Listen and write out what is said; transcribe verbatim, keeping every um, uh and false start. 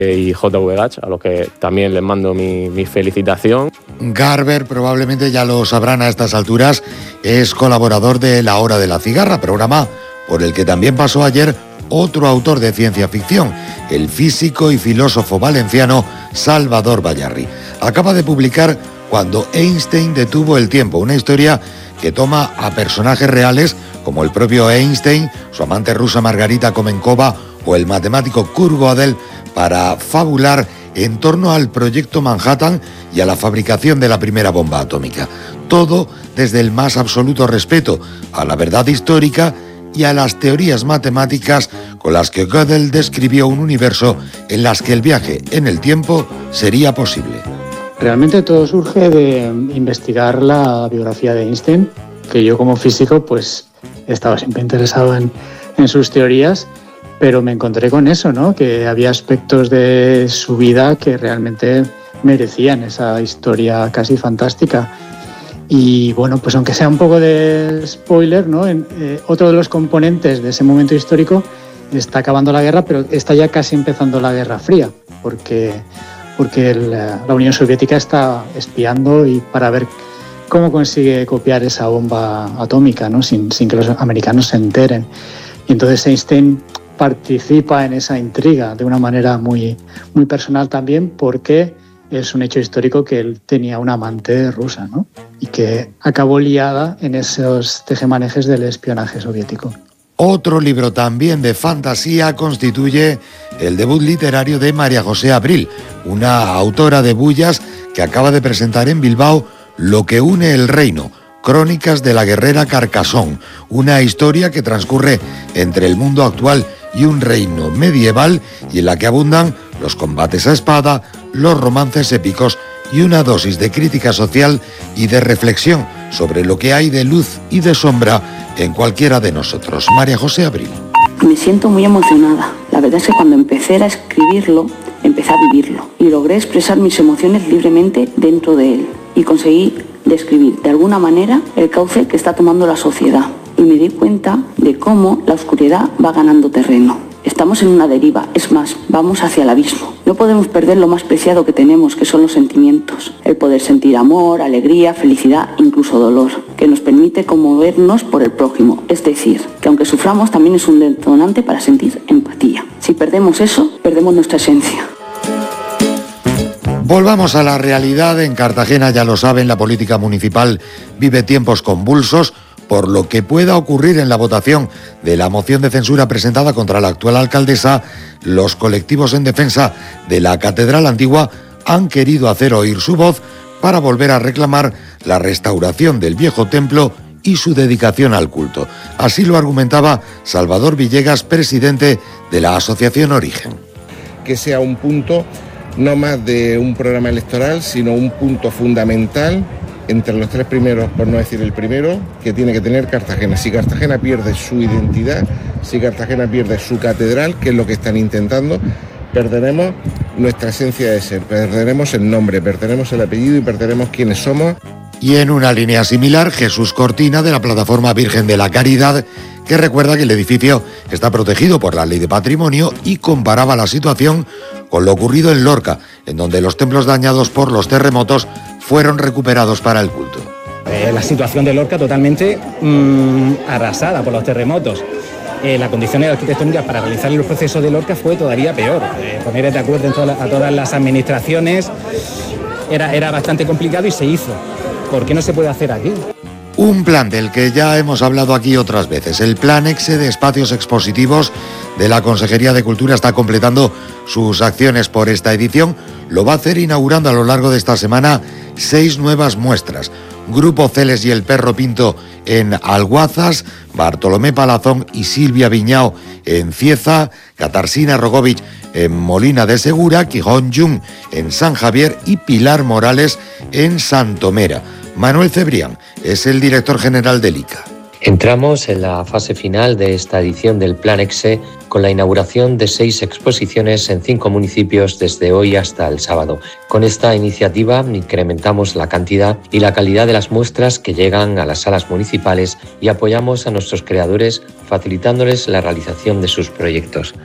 y J V Gach, a los que también les mando mi, mi felicitación. Garber, probablemente ya lo sabrán a estas alturas, es colaborador de La Hora de la Cigarra, programa por el que también pasó ayer otro autor de ciencia ficción, el físico y filósofo valenciano Salvador Bayarri. Acaba de publicar Cuando Einstein detuvo el tiempo, una historia que toma a personajes reales como el propio Einstein, su amante rusa Margarita Komenkova o el matemático Kurt Gödel para fabular en torno al proyecto Manhattan y a la fabricación de la primera bomba atómica. Todo desde el más absoluto respeto a la verdad histórica y a las teorías matemáticas con las que Gödel describió un universo en las que el viaje en el tiempo sería posible. Realmente todo surge de investigar la biografía de Einstein, que yo como físico pues estaba siempre interesado en, en sus teorías, pero me encontré con eso, ¿no? Que había aspectos de su vida que realmente merecían esa historia casi fantástica. Y bueno, pues aunque sea un poco de spoiler, ¿no? En, eh, otro de los componentes de ese momento histórico está acabando la guerra, pero está ya casi empezando la Guerra Fría, porque, porque el, la Unión Soviética está espiando y para ver cómo consigue copiar esa bomba atómica, ¿no? sin, sin que los americanos se enteren. Y entonces Einstein participa en esa intriga de una manera muy, muy personal también, porque es un hecho histórico que él tenía una amante rusa, ¿no? Y que acabó liada en esos tejemanejes del espionaje soviético. Otro libro también de fantasía constituye el debut literario de María José Abril, una autora de bullas que acaba de presentar en Bilbao Lo que une el reino, Crónicas de la guerrera Carcassonne, una historia que transcurre entre el mundo actual y un reino medieval y en la que abundan los combates a espada, los romances épicos y una dosis de crítica social y de reflexión sobre lo que hay de luz y de sombra en cualquiera de nosotros. María José Abril. Me siento muy emocionada. La verdad es que cuando empecé a escribirlo, empecé a vivirlo y logré expresar mis emociones libremente dentro de él y conseguí describir de alguna manera el cauce que está tomando la sociedad y me di cuenta de cómo la oscuridad va ganando terreno. Estamos en una deriva, es más, vamos hacia el abismo. No podemos perder lo más preciado que tenemos, que son los sentimientos. El poder sentir amor, alegría, felicidad, incluso dolor, que nos permite conmovernos por el prójimo. Es decir, que aunque suframos también es un detonante para sentir empatía. Si perdemos eso, perdemos nuestra esencia. Volvamos a la realidad. En Cartagena, ya lo saben, la política municipal vive tiempos convulsos por lo que pueda ocurrir en la votación de la moción de censura presentada contra la actual alcaldesa. Los colectivos en defensa de la Catedral Antigua han querido hacer oír su voz para volver a reclamar la restauración del viejo templo y su dedicación al culto. Así lo argumentaba Salvador Villegas, presidente de la Asociación Origen. Que sea un punto no más de un programa electoral, sino un punto fundamental entre los tres primeros, por no decir el primero, que tiene que tener Cartagena. Si Cartagena pierde su identidad, si Cartagena pierde su catedral, que es lo que están intentando, perderemos nuestra esencia de ser, perderemos el nombre, perderemos el apellido y perderemos quiénes somos. Y en una línea similar, Jesús Cortina, de la Plataforma Virgen de la Caridad, que recuerda que el edificio está protegido por la Ley de Patrimonio y comparaba la situación con lo ocurrido en Lorca, en donde los templos dañados por los terremotos fueron recuperados para el culto. Eh, la situación de Lorca totalmente mmm, arrasada por los terremotos. Eh, las condiciones arquitectónicas para realizar los procesos de Lorca fue todavía peor. Eh, poner de acuerdo en toda, a todas las administraciones era, era bastante complicado y se hizo. ¿Por qué no se puede hacer aquí? Un plan del que ya hemos hablado aquí otras veces. El Plan EXE de espacios expositivos de la Consejería de Cultura está completando sus acciones por esta edición. Lo va a hacer inaugurando a lo largo de esta semana seis nuevas muestras. Grupo Celes y el Perro Pinto en Alguazas, Bartolomé Palazón y Silvia Viñao en Cieza, Catarsina Rogovich en Molina de Segura, Quijón Jung en San Javier y Pilar Morales en Santomera. Manuel Cebrián es el director general del I C A. Entramos en la fase final de esta edición del Plan EXE con la inauguración de seis exposiciones en cinco municipios desde hoy hasta el sábado. Con esta iniciativa incrementamos la cantidad y la calidad de las muestras que llegan a las salas municipales y apoyamos a nuestros creadores facilitándoles la realización de sus proyectos.